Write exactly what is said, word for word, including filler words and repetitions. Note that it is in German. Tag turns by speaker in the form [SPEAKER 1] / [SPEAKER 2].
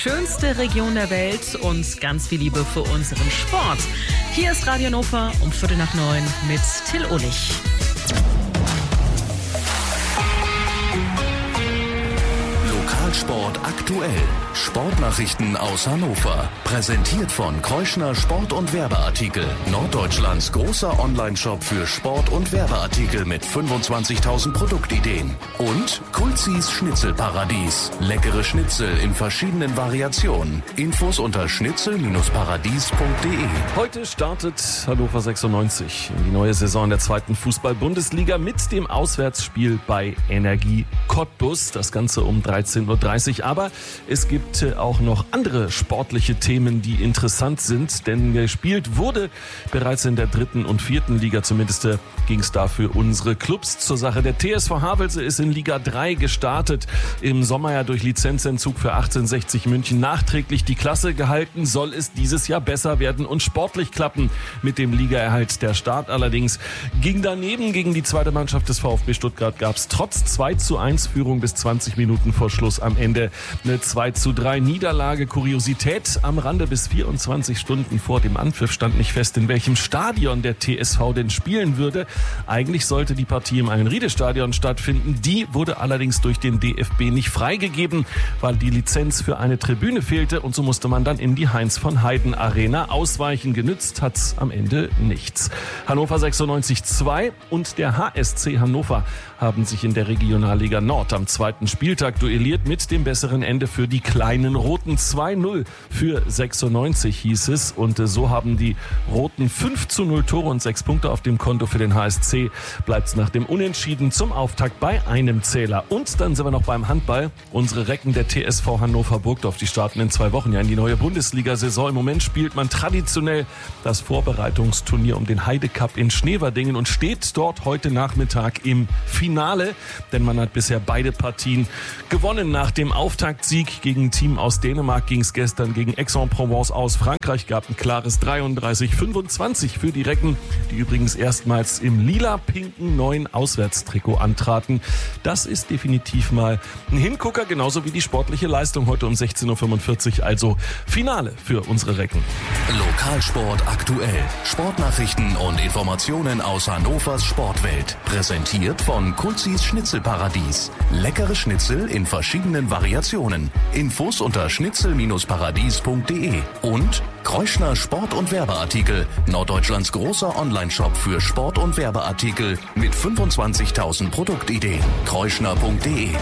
[SPEAKER 1] Schönste Region der Welt und ganz viel Liebe für unseren Sport. Hier ist Radio Hannover um Viertel nach neun mit Till Ullich.
[SPEAKER 2] Lokalsport aktuell. Sportnachrichten aus Hannover. Präsentiert von Kreuschner Sport- und Werbeartikel. Norddeutschlands großer Online-Shop für Sport- und Werbeartikel mit fünfundzwanzigtausend Produktideen. Und Kulzis Schnitzelparadies. Leckere Schnitzel in verschiedenen Variationen. Infos unter schnitzel paradies punkt de.
[SPEAKER 3] Heute startet Hannover sechsundneunzig in die neue Saison der zweiten Fußball-Bundesliga mit dem Auswärtsspiel bei Energie Cottbus. Das Ganze um dreizehn Uhr dreißig. Aber es gibt auch noch andere sportliche Themen, die interessant sind, denn gespielt wurde bereits in der dritten und vierten Liga, zumindest ging es da für unsere Clubs zur Sache. Der T S V Havelse ist in Liga drei gestartet, im Sommer ja durch Lizenzentzug für achtzehnhundertsechzig München nachträglich die Klasse gehalten, soll es dieses Jahr besser werden und sportlich klappen mit dem Ligaerhalt. Der Start allerdings ging daneben. Gegen die zweite Mannschaft des VfB Stuttgart gab es trotz zwei zu eins Führung bis zwanzig Minuten vor Schluss am Ende eine zwei zu drei Niederlage. Kuriosität am Rande: bis vierundzwanzig Stunden vor dem Anpfiff stand nicht fest, in welchem Stadion der T S V denn spielen würde. Eigentlich sollte die Partie im Einriede-Stadion stattfinden. Die wurde allerdings durch den D F B nicht freigegeben, weil die Lizenz für eine Tribüne fehlte, und so musste man dann in die Heinz von Heiden Arena ausweichen. Genützt hat's am Ende nichts. Hannover sechsundneunzig zwei und der H S C Hannover haben sich in der Regionalliga Nord am zweiten Spieltag duelliert, mit dem besseren Ende für die kleinen Roten. zwei null für sechsundneunzig hieß es, und so haben die Roten fünf zu null Tore und sechs Punkte auf dem Konto. Für den H S C bleibt es nach dem Unentschieden zum Auftakt bei einem Zähler. Und dann sind wir noch beim Handball. Unsere Recken der T S V Hannover Burgdorf, die starten in zwei Wochen ja in die neue Bundesliga-Saison. Im Moment spielt man traditionell das Vorbereitungsturnier um den Heide-Cup in Schneverdingen und steht dort heute Nachmittag im Finale, denn man hat bisher beide Partien gewonnen. Nach dem Auftaktsieg gegen ein Team aus Dänemark ging es gestern gegen Aix-en-Provence aus Frankreich, gab ein klares dreiunddreißig fünfundzwanzig für die Recken, die übrigens erstmals im lila-pinken neuen Auswärtstrikot antraten. Das ist definitiv mal ein Hingucker, genauso wie die sportliche Leistung heute um sechzehn Uhr fünfundvierzig, also Finale für unsere Recken.
[SPEAKER 2] Lokalsport aktuell. Sportnachrichten und Informationen aus Hannovers Sportwelt. Präsentiert von Kulzis Schnitzelparadies. Leckere Schnitzel in verschiedenen Variationen. Infos unter schnitzel paradies punkt de. Und Kreuschner Sport- und Werbeartikel. Norddeutschlands großer Online-Shop für Sport- und Werbeartikel mit fünfundzwanzigtausend Produktideen. kreuschner punkt de